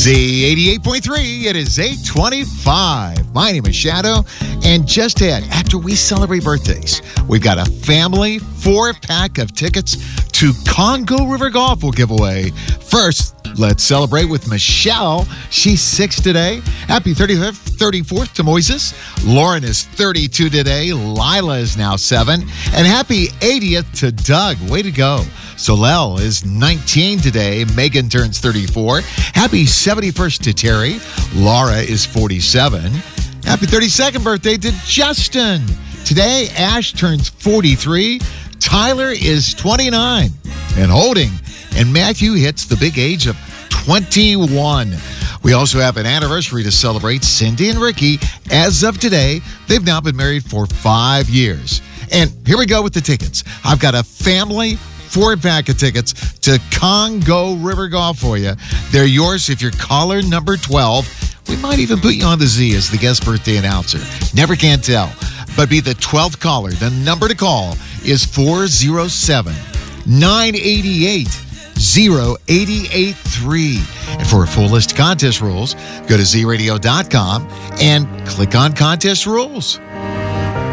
Z88.3, it is 8:25. My name is Shadow, and just ahead, after we celebrate birthdays, we've got a family 4-pack of tickets to Congo River Golf we'll give away. First, let's celebrate with Michelle. She's 6 today. Happy 34th to Moises. Lauren is 32 today. Lila is now 7. And happy 80th to Doug. Way to go. Solel is 19 today. Megan turns 34. Happy 71st to Terry. Laura is 47. Happy 32nd birthday to Justin. Today, Ash turns 43. Tyler is 29 and holding. And Matthew hits the big age of 21. We also have an anniversary to celebrate. Cindy and Ricky, as of today, they've now been married for 5 years. And here we go with the tickets. I've got a family 4-pack of tickets to Congo River Golf for you. They're yours if you're caller number 12. We might even put you on the Z as the guest birthday announcer. Never can tell. But be the 12th caller. The number to call is 407-988-0883. And for a full list of contest rules, go to zradio.com and click on contest rules.